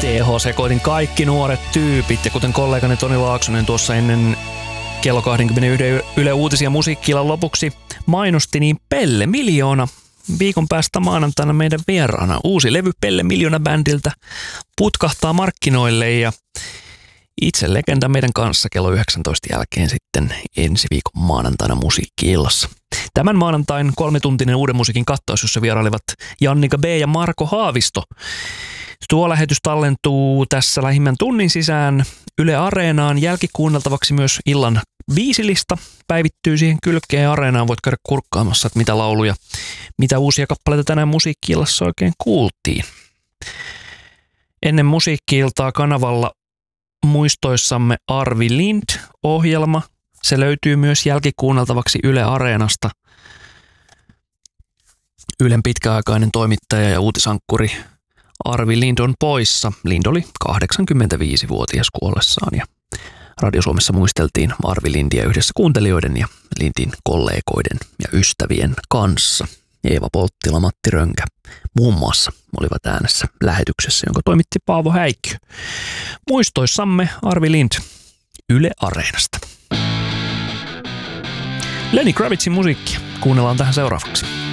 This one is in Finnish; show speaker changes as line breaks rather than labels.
TH-sekoitin kaikki nuoret tyypit ja kuten kollegani Toni Laaksonen tuossa ennen kello 21 Yle Uutisia musiikkiillan lopuksi mainosti, niin Pelle Miljoona viikon päästä maanantaina meidän vieraana. Uusi levy Pelle Miljoona-bändiltä putkahtaa markkinoille ja itse legenda meidän kanssa kello 19 jälkeen sitten ensi viikon maanantaina musiikki-illassa. Tämän maanantain 3-tuntinen uuden musiikin kattaus, jossa vierailivat Jannika B. ja Marko Haavisto. Tuo lähetys tallentuu tässä lähimmän tunnin sisään Yle Areenaan. Jälkikuunneltavaksi myös illan viisilista päivittyy siihen kylkeen Areenaan. Voit käydä kurkkaamassa, että mitä lauluja, mitä uusia kappaleita tänään musiikki-illassa oikein kuultiin. Ennen musiikki-iltaa kanavalla muistoissamme Arvi Lind-ohjelma. Se löytyy myös jälkikuunneltavaksi Yle Areenasta. Ylen pitkäaikainen toimittaja ja uutisankkuri Arvi Lind on poissa. Lind oli 85-vuotias kuollessaan ja Radio Suomessa muisteltiin Arvi Lindia yhdessä kuuntelijoiden ja Lindin kollegoiden ja ystävien kanssa. Eeva Polttila, Matti Rönkä muun muassa olivat äänessä lähetyksessä, jonka toimitti Paavo Häikky. Muistoissamme Arvi Lind Yle Areenasta. Lenny Kravitzin musiikkia kuunnellaan tähän seuraavaksi.